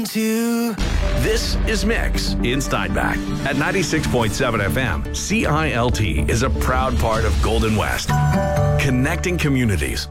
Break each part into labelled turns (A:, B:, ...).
A: This is Mix in Steinbach at 96.7 FM. CILT is a proud part of Golden West, connecting communities.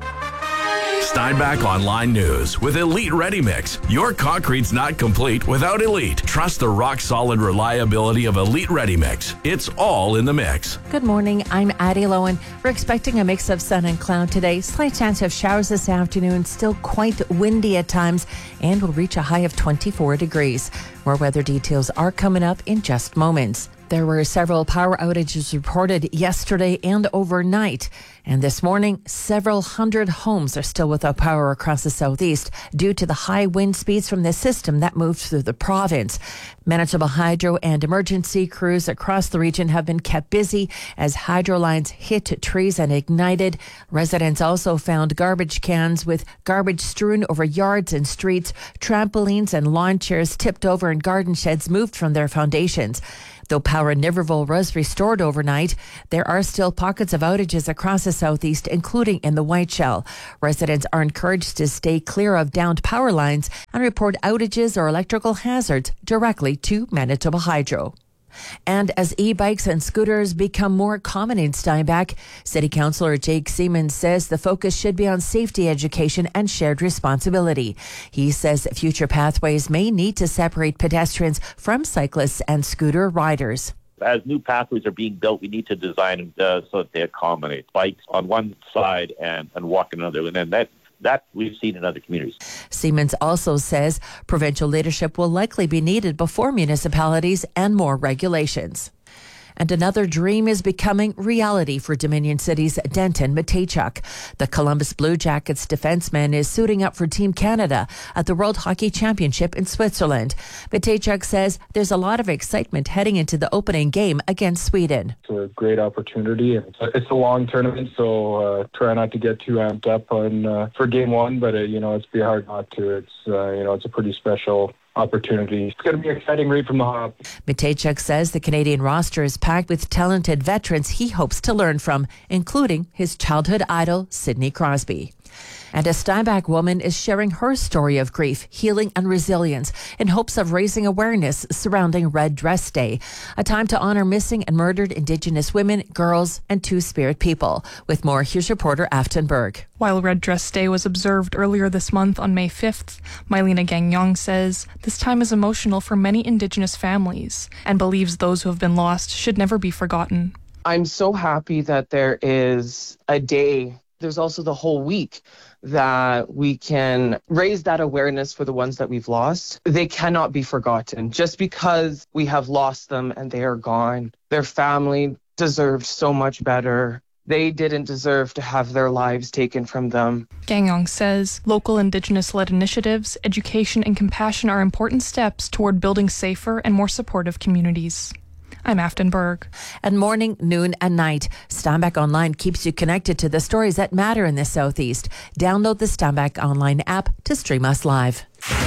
A: Steinbach Online News with Elite Ready Mix. Your concrete's not complete without Elite. Trust the rock-solid reliability of Elite Ready Mix. It's all in the mix.
B: Good morning. I'm Addie Lowen. We're expecting a mix of sun and cloud today. Slight chance of showers this afternoon. Still quite windy at times, and will reach a high of 24 degrees. More weather details are coming up in just moments. There were several power outages reported yesterday and overnight. And this morning, several hundred homes are still without power across the southeast due to the high wind speeds from the system that moved through the province. Manitoba Hydro and emergency crews across the region have been kept busy as hydro lines hit trees and ignited. Residents also found garbage cans with garbage strewn over yards and streets. Trampolines and lawn chairs tipped over and garden sheds moved from their foundations. Though power in Niverville was restored overnight, there are still pockets of outages across the southeast, including in the Whiteshell. Residents are encouraged to stay clear of downed power lines and report outages or electrical hazards directly to Manitoba Hydro. And as e-bikes and scooters become more common in Steinbach, City Councillor Jake Siemens says the focus should be on safety education and shared responsibility. He says future pathways may need to separate pedestrians from cyclists and scooter riders.
C: As new pathways are being built, we need to design them so that they accommodate bikes on one side and walk on another. And then that we've seen in other communities.
B: Siemens also says provincial leadership will likely be needed before municipalities and more regulations. And another dream is becoming reality for Dominion City's Denton Mateychuk. The Columbus Blue Jackets defenseman is suiting up for Team Canada at the World Hockey Championship in Switzerland. Mateychuk says there's a lot of excitement heading into the opening game against Sweden.
D: It's a great opportunity. It's a long tournament, so try not to get too amped up for game one, but it's be hard not to. It's a pretty special opportunity. It's going to be exciting right from the hop.
B: Mateychuk says the Canadian roster is packed with talented veterans he hopes to learn from, including his childhood idol, Sidney Crosby. And a Steinbach woman is sharing her story of grief, healing and resilience in hopes of raising awareness surrounding Red Dress Day, a time to honor missing and murdered Indigenous women, girls, and Two-Spirit people. With more, here's reporter Afton Berg.
E: While Red Dress Day was observed earlier this month on May 5th, Mylena Gagnon says this time is emotional for many Indigenous families and believes those who have been lost should never be forgotten.
F: I'm so happy that there is a day. There's also the whole week that we can raise that awareness for the ones that we've lost. They cannot be forgotten. Just because we have lost them and they are gone, their family deserved so much better. They didn't deserve to have their lives taken from them.
E: Gagnon says local Indigenous-led initiatives, education, and compassion are important steps toward building safer and more supportive communities. I'm Afton Berg.
B: And morning, noon, and night, Steinbach Online keeps you connected to the stories that matter in the Southeast. Download the Steinbach Online app to stream us live.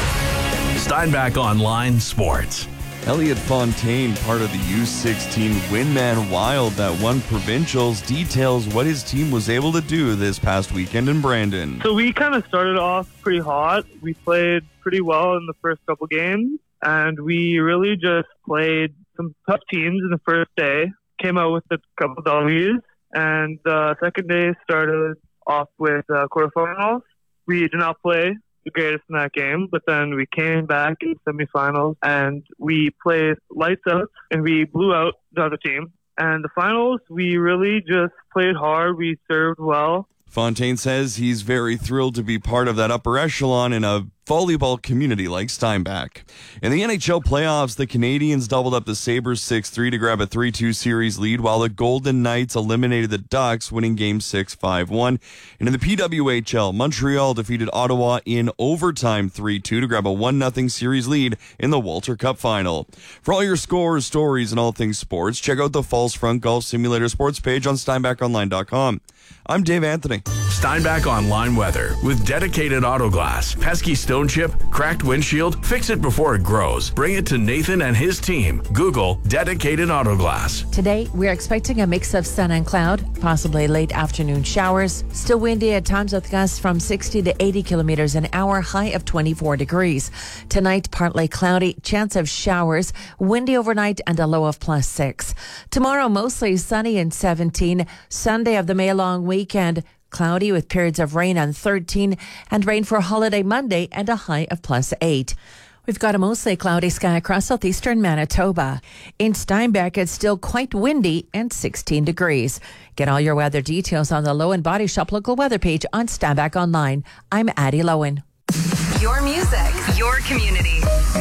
A: Steinbach Online Sports.
G: Elliot Fontaine, part of the U16 Windman Wild that won provincials, details what his team was able to do this past weekend in Brandon.
H: So we kind of started off pretty hot. We played pretty well in the first couple games, and we really just played some tough teams in the first day, came out with a couple W's, and the second day started off with quarterfinals. We did not play the greatest in that game, but then we came back in semifinals and we played lights out and we blew out the other team. And the finals, we really just played hard. We served well.
G: Fontaine says he's very thrilled to be part of that upper echelon in a volleyball community like Steinbach. In the NHL playoffs, the Canadiens doubled up the Sabres 6-3 to grab a 3-2 series lead, while the Golden Knights eliminated the Ducks, winning Game 6 5-1. And in the PWHL, Montreal defeated Ottawa in overtime 3-2 to grab a 1-0 series lead in the Walter Cup final. For all your scores, stories, and all things sports, check out the Falls Front Golf Simulator sports page on SteinbachOnline.com. I'm Dave Anthony.
A: Steinbach Online Weather. With dedicated auto glass, pesky stone chip, cracked windshield, fix it before it grows. Bring it to Nathan and his team. Google Dedicated Auto Glass.
B: Today, we're expecting a mix of sun and cloud, possibly late afternoon showers. Still windy at times with gusts from 60 to 80 kilometers an hour, high of 24 degrees. Tonight, partly cloudy, chance of showers, windy overnight and a low of +6. Tomorrow, mostly sunny and 17. Sunday of the May long weekend, cloudy with periods of rain on 13 and rain for holiday Monday and a high of +8. We've got a mostly cloudy sky across southeastern Manitoba. In Steinbach, it's still quite windy and 16 degrees. Get all your weather details on the Lowen Body Shop local weather page on Steinbach Online. I'm Addie Lowen.
I: Your music, your community.